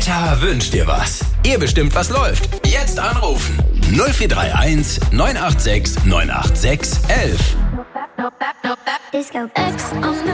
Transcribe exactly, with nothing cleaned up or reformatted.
Wetter wünscht dir was. Ihr bestimmt, was läuft. Jetzt anrufen. null vier drei eins neun acht sechs neun acht sechs eins eins. Disco X on